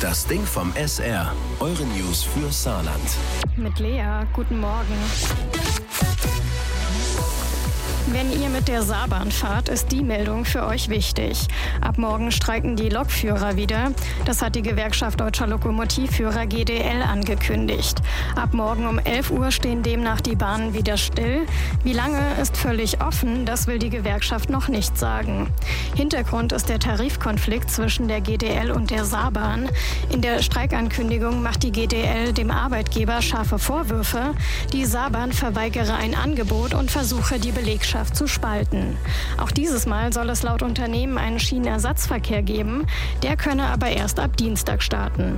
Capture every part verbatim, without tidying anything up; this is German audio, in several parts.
Das Ding vom S R. Eure News für Saarland. Mit Lea, guten Morgen. Wenn ihr mit der Saarbahn fahrt, ist die Meldung für euch wichtig. Ab morgen streiken die Lokführer wieder. Das hat die Gewerkschaft Deutscher Lokomotivführer G D L angekündigt. Ab morgen um elf Uhr stehen demnach die Bahnen wieder still. Wie lange ist völlig offen, das will die Gewerkschaft noch nicht sagen. Hintergrund ist der Tarifkonflikt zwischen der G D L und der Saarbahn. In der Streikankündigung macht die G D L dem Arbeitgeber scharfe Vorwürfe. Die Saarbahn verweigere ein Angebot und versuche, die Belegschaft zu spalten. Auch dieses Mal soll es laut Unternehmen einen Schienenersatzverkehr geben. Der könne aber erst ab Dienstag starten.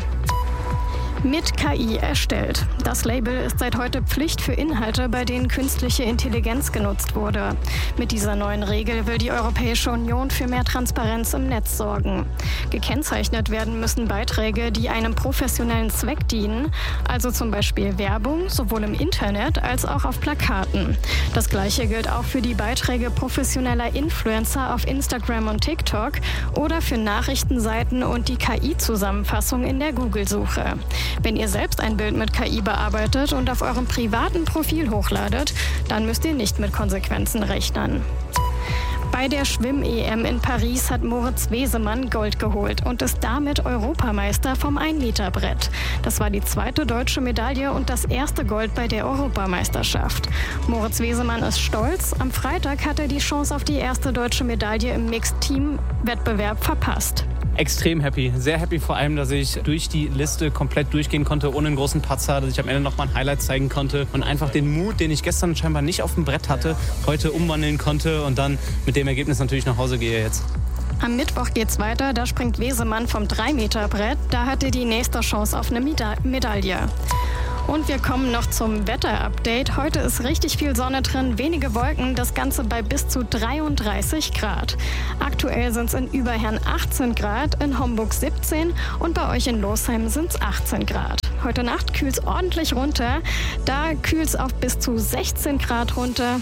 Mit K I erstellt. Das Label ist seit heute Pflicht für Inhalte, bei denen künstliche Intelligenz genutzt wurde. Mit dieser neuen Regel will die Europäische Union für mehr Transparenz im Netz sorgen. Gekennzeichnet werden müssen Beiträge, die einem professionellen Zweck dienen, also zum Beispiel Werbung, sowohl im Internet als auch auf Plakaten. Das Gleiche gilt auch für die Beiträge professioneller Influencer auf Instagram und TikTok oder für Nachrichtenseiten und die K I-Zusammenfassung in der Google-Suche. Wenn ihr selbst ein Bild mit K I bearbeitet und auf eurem privaten Profil hochladet, dann müsst ihr nicht mit Konsequenzen rechnen. Bei der Schwimm-E M in Paris hat Moritz Wesemann Gold geholt und ist damit Europameister vom ein-Meter-Brett. Das war die zweite deutsche Medaille und das erste Gold bei der Europameisterschaft. Moritz Wesemann ist stolz. Am Freitag hat er die Chance auf die erste deutsche Medaille im Mixed-Team-Wettbewerb verpasst. Extrem happy. Sehr happy vor allem, dass ich durch die Liste komplett durchgehen konnte, ohne einen großen Patzer, dass ich am Ende nochmal ein Highlight zeigen konnte und einfach den Mut, den ich gestern scheinbar nicht auf dem Brett hatte, heute umwandeln konnte und dann mit dem Ergebnis natürlich nach Hause gehe jetzt. Am Mittwoch geht's weiter, da springt Wesemann vom drei-Meter-Brett. Da hat er die nächste Chance auf eine Meda- Medaille. Und wir kommen noch zum Wetter-Update. Heute ist richtig viel Sonne drin, wenige Wolken, das Ganze bei bis zu dreiunddreißig Grad. Aktuell sind es in Überherrn achtzehn Grad, in Homburg siebzehn und bei euch in Losheim sind es achtzehn Grad. Heute Nacht kühlt es ordentlich runter, da kühlt es auf bis zu sechzehn Grad runter.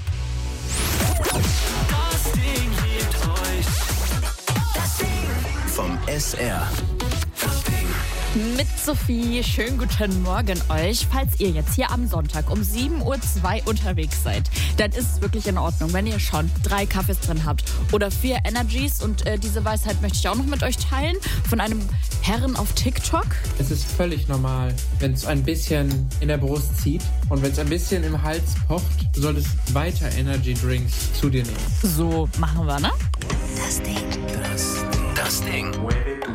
Das Ding hebt euch. Das Ding vom S R. Mit Sophie, schönen guten Morgen euch. Falls ihr jetzt hier am Sonntag um sieben Uhr zwei unterwegs seid, dann ist es wirklich in Ordnung, wenn ihr schon drei Kaffees drin habt oder vier Energies. Und äh, diese Weisheit möchte ich auch noch mit euch teilen von einem Herren auf TikTok. Es ist völlig normal, wenn es ein bisschen in der Brust zieht und wenn es ein bisschen im Hals pocht, du solltest weiter Energy Drinks zu dir nehmen. So machen wir, ne? Das Ding. Das, das Ding.